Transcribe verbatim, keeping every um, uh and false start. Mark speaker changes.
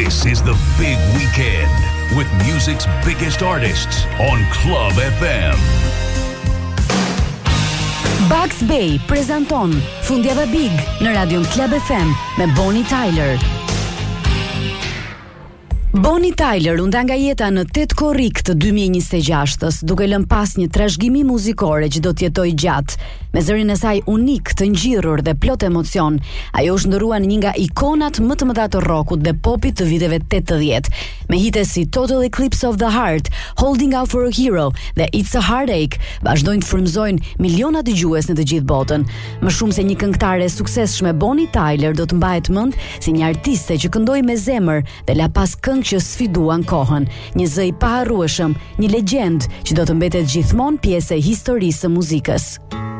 Speaker 1: This is the big weekend with music's biggest artists on Club F M.
Speaker 2: Bugs Bay prezanton Fundjava Big në Radion Club F M me Bonnie Tyler. Bonnie Tyler u nda nga jeta në tetë korrik të dy mijë e njëzet e gjashtës, duke lënë pas një trashëgimi muzikore që do të jetojë gjatë. Me zërin e saj unik, të ngjirrur dhe plot emocion, ajo është ndërruar në një nga ikonat më të mëdha të rockut dhe popit të viteve tetëdhjetë, me hite si Total Eclipse of the Heart, Holding Out for a Hero dhe It's a Heartache, vazhdojnë të frymëzojnë miliona dëgjues në të gjithë botën. Më shumë se një këngëtare e suksesshme, Bonnie Tyler do të mbahet mend si një artiste që këndoi me zemër dhe la pas këngë që sfiduan kohën, një zë i paharrueshëm, një legjend që do të mbetet gjithmonë pjesë e historisë së muzikës.